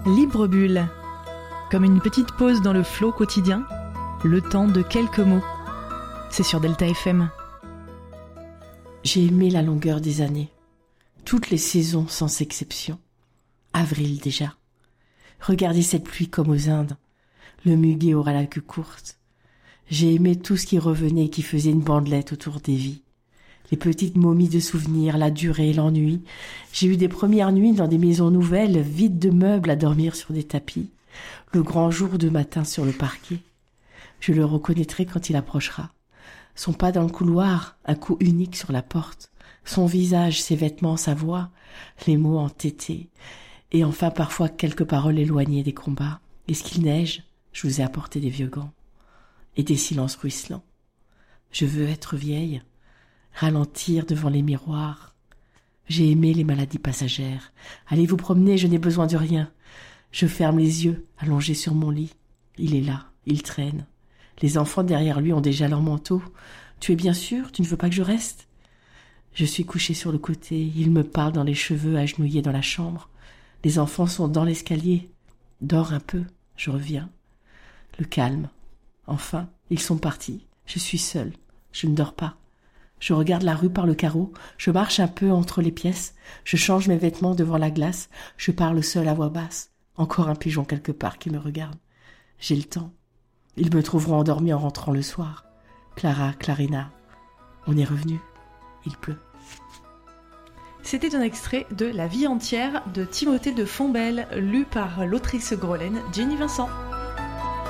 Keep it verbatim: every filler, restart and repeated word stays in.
Libre bulle. Comme une petite pause dans le flot quotidien, le temps de quelques mots. C'est sur Delta F M. J'ai aimé la longueur des années. Toutes les saisons sans exception. Avril déjà. Regardez cette pluie comme aux Indes. Le muguet aura la queue courte. J'ai aimé tout ce qui revenait et qui faisait une bandelette autour des vies. Les petites momies de souvenirs, la durée, l'ennui. J'ai eu des premières nuits dans des maisons nouvelles, vides de meubles à dormir sur des tapis. Le grand jour de matin sur le parquet. Je le reconnaîtrai quand il approchera. Son pas dans le couloir, un coup unique sur la porte. Son visage, ses vêtements, sa voix, les mots entêtés. Et enfin parfois quelques paroles éloignées des combats. Est-ce qu'il neige ? Je vous ai apporté des vieux gants. Et des silences ruisselants. Je veux être vieille. Ralentir devant les miroirs. J'ai aimé les maladies passagères. Allez vous promener, je n'ai besoin de rien. Je ferme les yeux, allongé sur mon lit. Il est là, il traîne. Les enfants derrière lui ont déjà leur manteau. Tu es bien sûr, tu ne veux pas que je reste ? Je suis couchée sur le côté, il me parle dans les cheveux, agenouillé dans la chambre. Les enfants sont dans l'escalier. Dors un peu, je reviens. Le calme. Enfin, ils sont partis. Je suis seule, je ne dors pas. Je regarde la rue par le carreau, je marche un peu entre les pièces, je change mes vêtements devant la glace, je parle seule à voix basse. Encore un pigeon quelque part qui me regarde. J'ai le temps. Ils me trouveront endormi en rentrant le soir. Clara, Clarina, on est revenu. Il pleut. C'était un extrait de La vie entière de Timothée de Fontbelle, lu par l'autrice grolaine Jenny Vincent.